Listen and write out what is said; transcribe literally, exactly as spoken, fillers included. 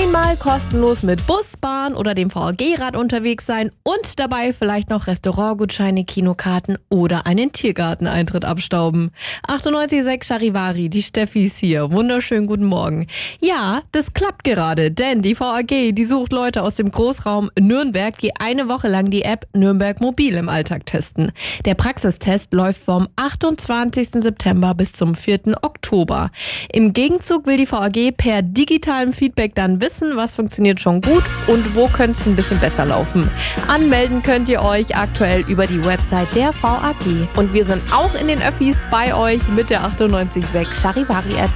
Einmal kostenlos mit Bus, Bahn oder dem V A G-Rad unterwegs sein und dabei vielleicht noch Restaurantgutscheine, Kinokarten oder einen Tiergarteneintritt abstauben. achtundneunzig Komma sechs Charivari, die Steffi ist hier. Wunderschönen guten Morgen. Ja, das klappt gerade, denn die V A G, die sucht Leute aus dem Großraum Nürnberg, die eine Woche lang die App Nürnberg Mobil im Alltag testen. Der Praxistest läuft vom achtundzwanzigsten September bis zum vierten Oktober. Im Gegenzug will die V A G per digitalem Feedback dann wissen, was funktioniert schon gut und wo könnte es ein bisschen besser laufen. Anmelden könnt ihr euch aktuell über die Website der V A G. Und wir sind auch in den Öffis bei euch mit der achtundneunzig Komma sechs Charivari App.